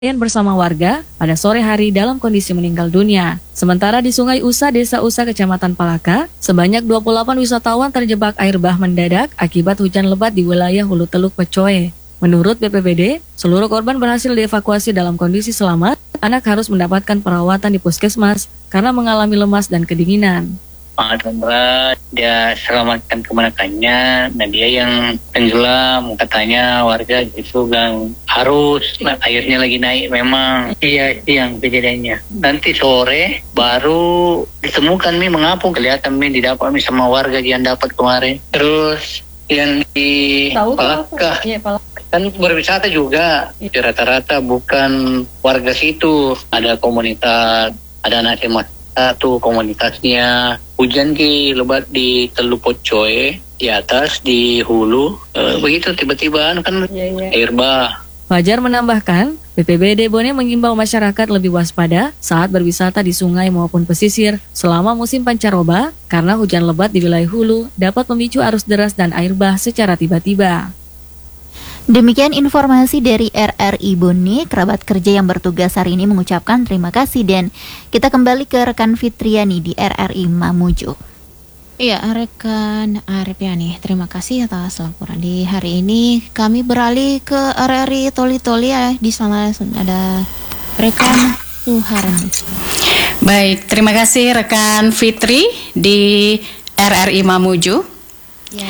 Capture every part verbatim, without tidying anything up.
bersama warga pada sore hari dalam kondisi meninggal dunia. Sementara di Sungai Usa, Desa Usa, Kecamatan Palaka, sebanyak dua puluh delapan wisatawan terjebak air bah mendadak akibat hujan lebat di wilayah Hulu Teluk Pecoe. Menurut B P B D, seluruh korban berhasil dievakuasi dalam kondisi selamat. Anak harus mendapatkan perawatan di puskesmas karena mengalami lemas dan kedinginan. Alhamdulillah dia selamatkan kemenakannya. Nah dia yang tenggelam, katanya warga gitu kan harus, nah, airnya lagi naik memang. Iya yang kejadiannya. Nanti sore baru ditemukan mi mengapung, kelihatan mi didapat mi sama warga yang dapat kemarin. Terus yang di Palaka ya, kan berwisata juga ya. Rata-rata bukan warga situ, ada komunitas, ada anak emas satu komunitasnya. Hujan ki lebat di Teluk Pecoe, di atas di hulu, e, begitu tiba-tiba kan ya, ya. Air bah. Fajar menambahkan, B P B D Bone mengimbau masyarakat lebih waspada saat berwisata di sungai maupun pesisir selama musim pancaroba karena hujan lebat di wilayah hulu dapat memicu arus deras dan air bah secara tiba-tiba. Demikian informasi dari R R I Bone. Kerabat kerja yang bertugas hari ini mengucapkan terima kasih, dan kita kembali ke rekan Fitriani di R R I Mamuju. Iya, rekan Arifiani, terima kasih atas laporan di hari ini. Kami beralih ke R R I Toli-Toli ya. Di sana ada rekan Suharni. Baik, terima kasih rekan Fitri di R R I Mamuju. Ya,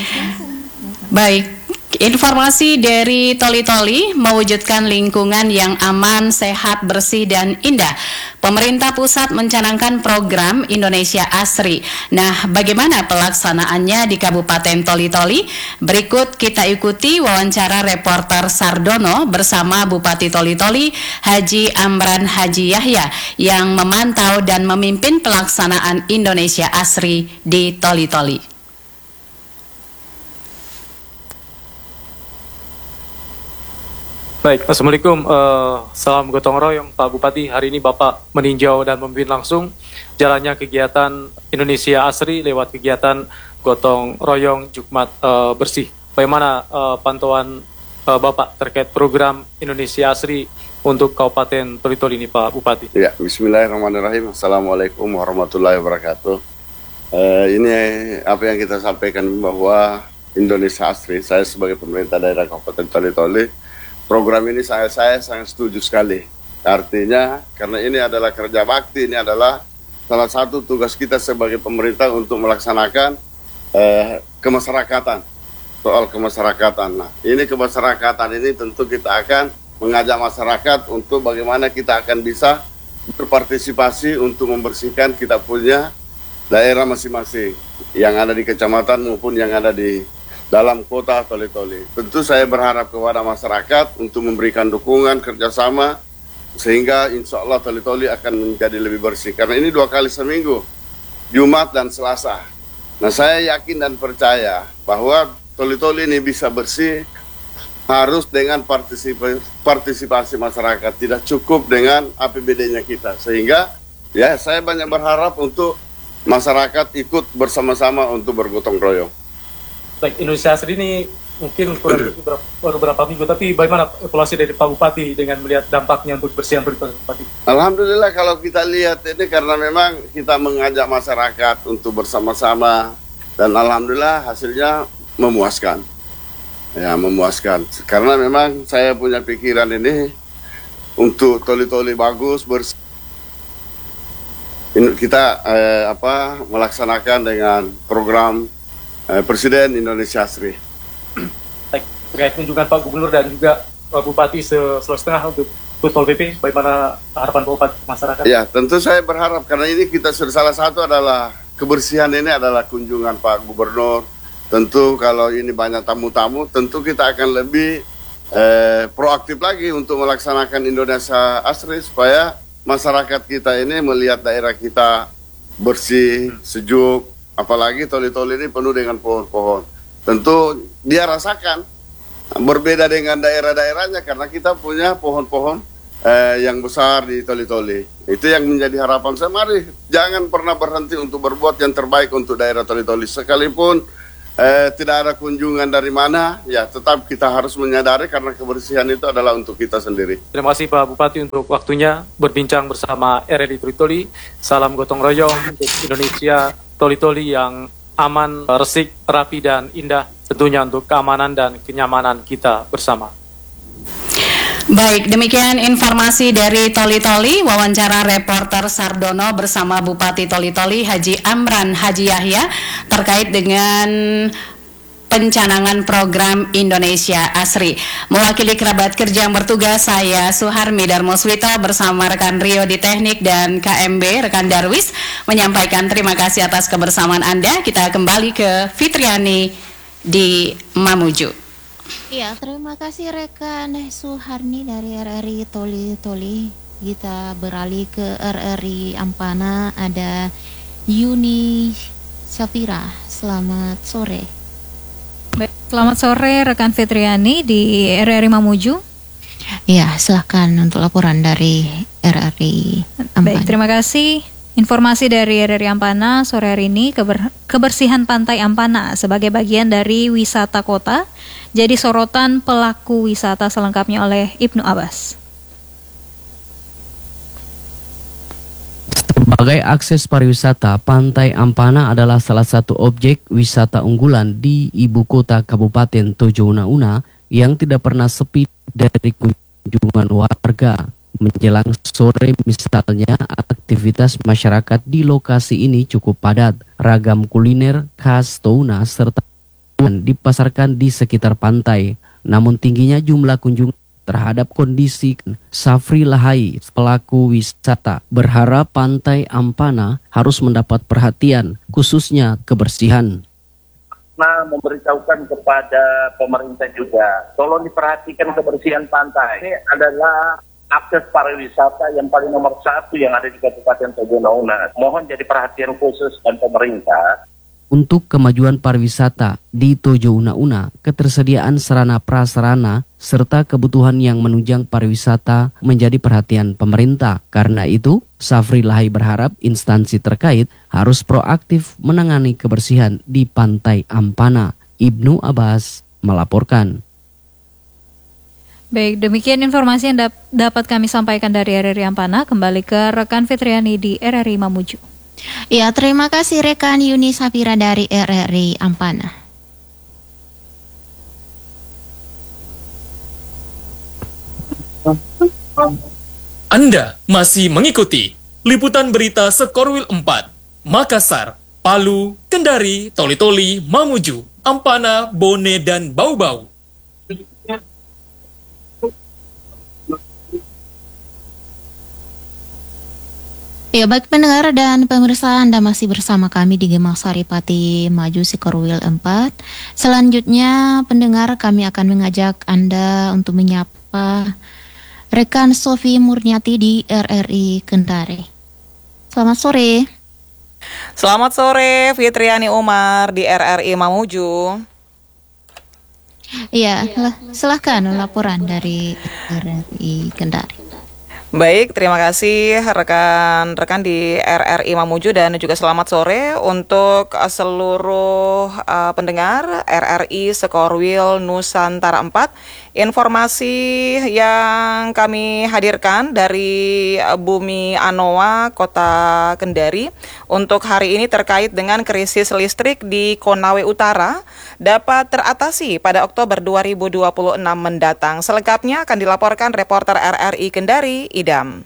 baik. Informasi dari Toli-Toli mewujudkan lingkungan yang aman, sehat, bersih, dan indah. Pemerintah pusat mencanangkan program Indonesia Asri. Nah, bagaimana pelaksanaannya di Kabupaten Toli-Toli? Berikut kita ikuti wawancara reporter Sardono bersama Bupati Toli-Toli, Haji Amran Haji Yahya, yang memantau dan memimpin pelaksanaan Indonesia Asri di Toli-Toli. Baik, Assalamualaikum, uh, salam gotong royong Pak Bupati. Hari ini Bapak meninjau dan memimpin langsung jalannya kegiatan Indonesia Asri lewat kegiatan gotong royong Jumat uh, bersih. Bagaimana uh, pantauan uh, Bapak terkait program Indonesia Asri untuk Kabupaten Toli-Toli ini Pak Bupati? Ya, Bismillahirrahmanirrahim. Assalamualaikum warahmatullahi wabarakatuh. Uh, ini apa yang kita sampaikan bahwa Indonesia Asri, saya sebagai pemerintah daerah Kabupaten Toli-Toli, program ini saya, saya sangat setuju sekali. Artinya, karena ini adalah kerja bakti, ini adalah salah satu tugas kita sebagai pemerintah untuk melaksanakan eh, kemasyarakatan. Soal kemasyarakatan. Nah, ini kemasyarakatan ini tentu kita akan mengajak masyarakat untuk bagaimana kita akan bisa berpartisipasi untuk membersihkan kita punya daerah masing-masing, yang ada di kecamatan maupun yang ada di dalam kota Toli-Toli. Tentu saya berharap kepada masyarakat untuk memberikan dukungan kerjasama sehingga insya Allah Toli-Toli akan menjadi lebih bersih. Karena ini dua kali seminggu, Jumat dan Selasa. Nah, saya yakin dan percaya bahwa Toli-Toli ini bisa bersih harus dengan partisipasi, partisipasi masyarakat. Tidak cukup dengan A P B D-nya kita. Sehingga ya saya banyak berharap untuk masyarakat ikut bersama-sama untuk bergotong royong. Baik, Indonesia Asri ini mungkin kurang lebih beberapa, beberapa minggu, tapi bagaimana evaluasi dari Pak Bupati dengan melihat dampaknya untuk kebersihan Pak Bupati? Alhamdulillah kalau kita lihat ini karena memang kita mengajak masyarakat untuk bersama-sama dan Alhamdulillah hasilnya memuaskan. Ya, memuaskan. Karena memang saya punya pikiran ini untuk Toli-Toli bagus, bersih. Kita eh, apa melaksanakan dengan program Presiden Indonesia Asri. Baik, terkait kunjungan Pak Gubernur dan juga Pak Bupati Sulawesi Tengah untuk Tol P P, bagaimana harapan Pak Bupati masyarakat? Ya, tentu saya berharap karena ini kita sudah salah satu adalah kebersihan ini adalah kunjungan Pak Gubernur. Tentu kalau ini banyak tamu-tamu, tentu kita akan lebih eh, proaktif lagi untuk melaksanakan Indonesia Asri supaya masyarakat kita ini melihat daerah kita bersih, sejuk. Apalagi Toli-Toli ini penuh dengan pohon-pohon. Tentu dia rasakan berbeda dengan daerah-daerahnya karena kita punya pohon-pohon eh, yang besar di Toli-Toli. Itu yang menjadi harapan saya. Mari jangan pernah berhenti untuk berbuat yang terbaik untuk daerah Toli-Toli. Sekalipun eh, tidak ada kunjungan dari mana, ya tetap kita harus menyadari karena kebersihan itu adalah untuk kita sendiri. Terima kasih Pak Bupati untuk waktunya berbincang bersama R R I Toli-Toli. Salam gotong royong untuk Indonesia Toli-Toli yang aman, resik, rapi, dan indah. Tentunya untuk keamanan dan kenyamanan kita bersama. Baik, demikian informasi dari Toli-Toli, wawancara reporter Sardono bersama Bupati Toli-Toli Haji Amran Haji Yahya terkait dengan pencanangan program Indonesia Asri. Mewakili kerabat kerja yang bertugas, saya Suharmi Darmoswita bersama rekan Rio di teknik dan K M B, rekan Darwis, menyampaikan terima kasih atas kebersamaan Anda. Kita kembali ke Fitriani di Mamuju. Iya, terima kasih rekan Suharni dari R R I Toli-Toli. Kita beralih ke R R I Ampana, ada Yuni Safira. Selamat sore. Baik, selamat sore rekan Fitriani di R R I Mamuju. Iya, silahkan untuk laporan dari R R I Ampana. Baik, terima kasih. Informasi dari R R I Ampana sore hari ini, keber- kebersihan pantai Ampana sebagai bagian dari wisata kota jadi sorotan pelaku wisata, selengkapnya oleh Ibnu Abbas. Sebagai akses pariwisata, Pantai Ampana adalah salah satu objek wisata unggulan di ibu kota Kabupaten Tojo Una Una yang tidak pernah sepi dari kunjungan warga. Menjelang sore misalnya, aktivitas masyarakat di lokasi ini cukup padat. Ragam kuliner khas Touna serta dipasarkan di sekitar pantai. Namun tingginya jumlah kunjungan terhadap kondisi, Safri Lahai, pelaku wisata, berharap Pantai Ampana harus mendapat perhatian, khususnya kebersihan. Nah, memberitahukan kepada pemerintah juga, tolong diperhatikan kebersihan pantai. Ini adalah akses pariwisata yang paling nomor satu yang ada di Kabupaten Tojo Una Una. Mohon jadi perhatian khusus dan pemerintah. Untuk kemajuan pariwisata di Tojo Una Una, ketersediaan sarana prasarana serta kebutuhan yang menunjang pariwisata menjadi perhatian pemerintah. Karena itu, Safri Lahai berharap instansi terkait harus proaktif menangani kebersihan di Pantai Ampana. Ibnu Abbas melaporkan. Baik, demikian informasi yang dap- dapat kami sampaikan dari R R I Ampana. Kembali ke rekan Fitriani di R R I Mamuju. Ya, terima kasih rekan Yuni Safira dari R R I Ampana. Anda masih mengikuti liputan berita Sekorwil empat, Makassar, Palu, Kendari, Toli-Toli, Mamuju, Ampana, Bone, dan Bau-Bau. Ya, baik pendengar dan pemirsa, Anda masih bersama kami di Gemah Saripati Maju Sekorwil empat. Selanjutnya, pendengar, kami akan mengajak Anda untuk menyapa rekan Sofi Murniati di R R I Kendari. Selamat sore. Selamat sore, Fitriani Umar di R R I Mamuju. Iya, silahkan laporan dari R R I Kendari. Baik, terima kasih rekan-rekan di R R I Mamuju dan juga selamat sore untuk seluruh uh, pendengar R R I Sekorwil Nusantara empat. Informasi yang kami hadirkan dari Bumi Anoa, Kota Kendari untuk hari ini terkait dengan krisis listrik di Konawe Utara dapat teratasi pada Oktober dua ribu dua puluh enam mendatang. Selengkapnya akan dilaporkan reporter R R I Kendari, Idam.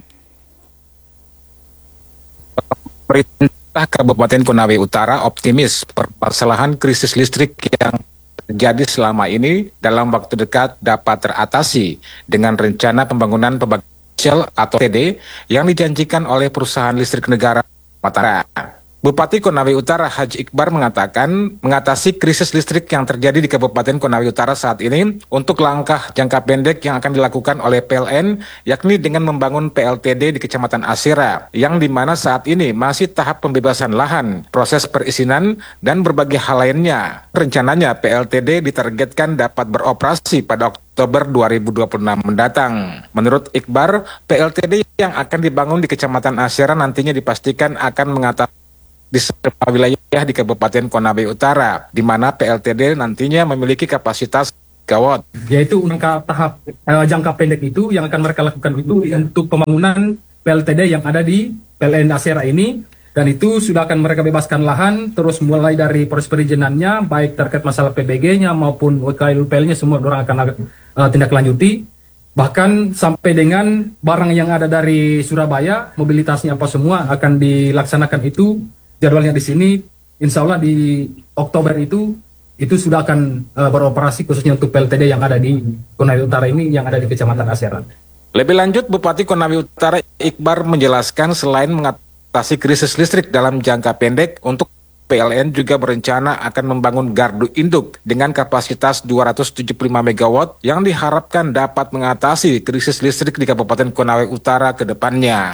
Pemerintah Kabupaten Konawe Utara optimis permasalahan krisis listrik yang terjadi selama ini dalam waktu dekat dapat teratasi dengan rencana pembangunan pembangkit sosial atau T D yang dijanjikan oleh perusahaan listrik negara Matara. Bupati Konawe Utara Haji Iqbar mengatakan mengatasi krisis listrik yang terjadi di Kabupaten Konawe Utara saat ini untuk langkah jangka pendek yang akan dilakukan oleh P L N, yakni dengan membangun P L T D di Kecamatan Asira, yang dimana saat ini masih tahap pembebasan lahan, proses perizinan, dan berbagai hal lainnya. Rencananya P L T D ditargetkan dapat beroperasi pada Oktober dua ribu dua puluh enam mendatang. Menurut Iqbar, P L T D yang akan dibangun di Kecamatan Asira nantinya dipastikan akan mengatasi di beberapa wilayah di Kabupaten Konawe Utara, di mana P L T D nantinya memiliki kapasitas megawatt. Yaitu langkah tahap eh, jangka pendek itu yang akan mereka lakukan itu untuk pembangunan P L T D yang ada di P L N Asera ini, dan itu sudah akan mereka bebaskan lahan, terus mulai dari proses perizinannya, baik terkait masalah P B G-nya maupun W K L U P L-nya, semua orang akan uh, tindak lanjuti. Bahkan sampai dengan barang yang ada dari Surabaya, mobilitasnya apa semua akan dilaksanakan itu, jadwalnya di sini, insya Allah di Oktober itu, itu sudah akan uh, beroperasi khususnya untuk P L T D yang ada di Konawe Utara ini, yang ada di Kecamatan Asera. Lebih lanjut, Bupati Konawe Utara Iqbar menjelaskan selain mengatasi krisis listrik dalam jangka pendek, untuk P L N juga berencana akan membangun gardu induk dengan kapasitas dua ratus tujuh puluh lima megawatt yang diharapkan dapat mengatasi krisis listrik di Kabupaten Konawe Utara ke depannya.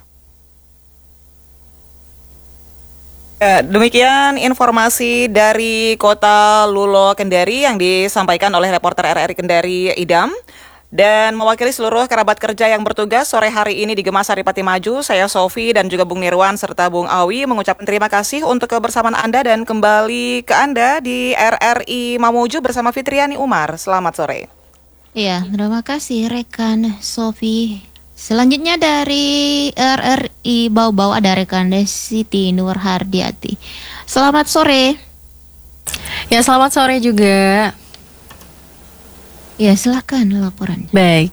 Ya, demikian informasi dari Kota Lulo Kendari yang disampaikan oleh reporter R R I Kendari Idam. Dan mewakili seluruh kerabat kerja yang bertugas sore hari ini di Gemas Saripati Maju, saya Sofi dan juga Bung Nirwan serta Bung Awi mengucapkan terima kasih untuk kebersamaan Anda dan kembali ke Anda di R R I Mamuju bersama Fitriani Umar. Selamat sore. Iya, terima kasih rekan Sofi. Selanjutnya dari R R I Bau-Bau ada rekan Siti Nurhardiati. Selamat sore. Ya, selamat sore juga. Ya, silakan laporan. Baik.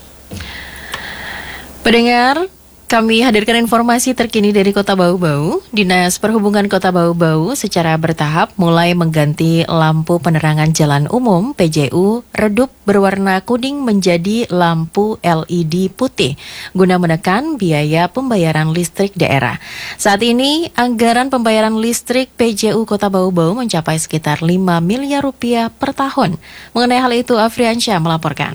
Pendengar, kami hadirkan informasi terkini dari Kota Bau-Bau. Dinas Perhubungan Kota Bau-Bau secara bertahap mulai mengganti lampu penerangan jalan umum P J U redup berwarna kuning menjadi lampu L E D putih guna menekan biaya pembayaran listrik daerah. Saat ini anggaran pembayaran listrik P J U Kota Bau-Bau mencapai sekitar lima miliar rupiah per tahun. Mengenai hal itu, Afriansyah melaporkan.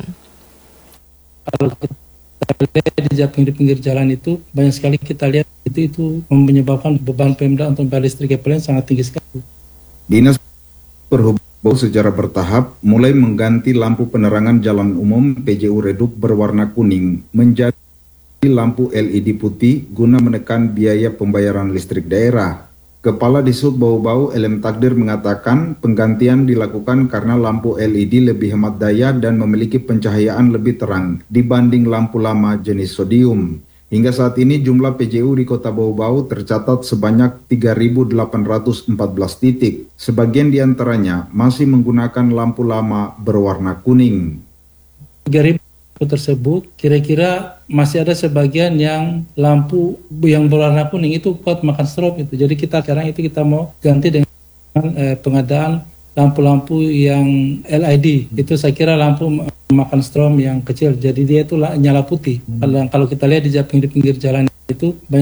Kalau kita lihat di pinggir pinggir jalan itu banyak sekali kita lihat itu itu menyebabkan beban Pemda untuk bayar listrik P L N sangat tinggi sekali. Dinas Perhubungan secara bertahap mulai mengganti lampu penerangan jalan umum P J U redup berwarna kuning menjadi lampu L E D putih guna menekan biaya pembayaran listrik daerah. Kepala Disub Bau-Bau L M Takdir mengatakan penggantian dilakukan karena lampu L E D lebih hemat daya dan memiliki pencahayaan lebih terang dibanding lampu lama jenis sodium. Hingga saat ini jumlah P J U di Kota Bau-Bau tercatat sebanyak tiga ribu delapan ratus empat belas titik. Sebagian diantaranya masih menggunakan lampu lama berwarna kuning. tiga ribu tersebut kira-kira masih ada sebagian yang lampu yang berwarna kuning itu kuat makan strobe itu. Jadi kita sekarang itu kita mau ganti dengan eh, pengadaan lampu-lampu yang L E D. Itu saya kira lampu makan strom yang kecil. Jadi dia itu nyala putih. Hmm. Kalau, kalau kita lihat di pinggir-pinggir jalan itu banyak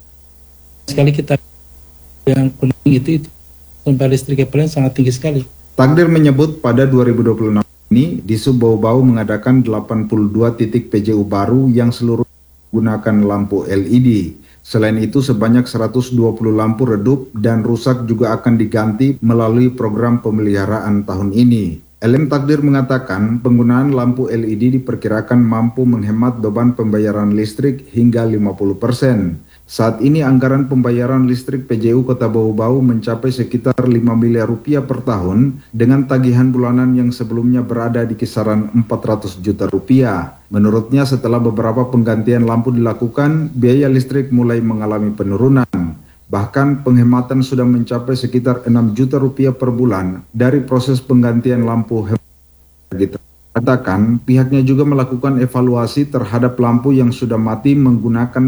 sekali kita yang kuning itu itu sampai listrik P L N sangat tinggi sekali. Takdir menyebut pada dua ribu dua puluh enam ini Disub Bau-Bau mengadakan delapan puluh dua titik P J U baru yang seluruh menggunakan lampu L E D. Selain itu sebanyak seratus dua puluh lampu redup dan rusak juga akan diganti melalui program pemeliharaan tahun ini. L M Takdir mengatakan penggunaan lampu L E D diperkirakan mampu menghemat beban pembayaran listrik hingga lima puluh persen. Saat ini anggaran pembayaran listrik P J U Kota Bau-Bau mencapai sekitar lima miliar rupiah per tahun dengan tagihan bulanan yang sebelumnya berada di kisaran empat ratus juta rupiah. Menurutnya setelah beberapa penggantian lampu dilakukan, biaya listrik mulai mengalami penurunan. Bahkan penghematan sudah mencapai sekitar enam juta rupiah per bulan dari proses penggantian lampu hemat. Katakan pihaknya juga melakukan evaluasi terhadap lampu yang sudah mati menggunakan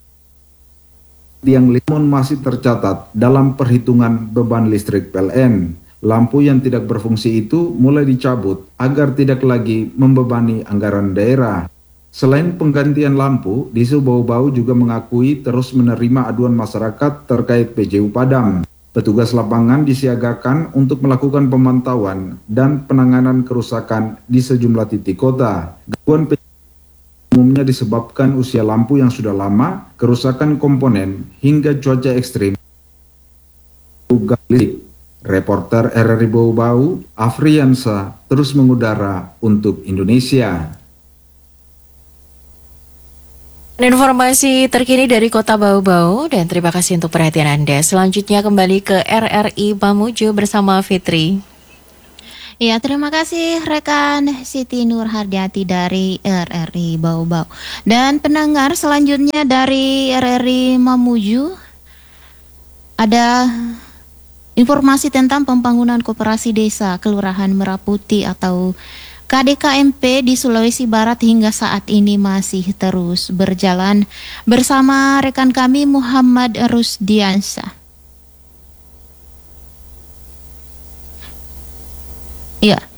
tiang listrik masih tercatat dalam perhitungan beban listrik P L N. Lampu yang tidak berfungsi itu mulai dicabut agar tidak lagi membebani anggaran daerah. Selain penggantian lampu, Disub Bau-Bau juga mengakui terus menerima aduan masyarakat terkait P J U padam. Petugas lapangan disiagakan untuk melakukan pemantauan dan penanganan kerusakan di sejumlah titik kota. Gangguan P J U umumnya disebabkan usia lampu yang sudah lama, kerusakan komponen, hingga cuaca ekstrim. Reporter R R I Bau-Bau, Afriansa, terus mengudara untuk Indonesia. Informasi terkini dari Kota Bau-Bau dan terima kasih untuk perhatian Anda. Selanjutnya kembali ke R R I Mamuju bersama Fitri. Ya, terima kasih rekan Siti Nurhardiati dari R R I Bau-Bau. Dan pendengar selanjutnya dari R R I Mamuju ada informasi tentang pembangunan koperasi desa Kelurahan Meraputi atau K D K M P di Sulawesi Barat hingga saat ini masih terus berjalan bersama rekan kami Muhammad Rusdiansyah. Ya.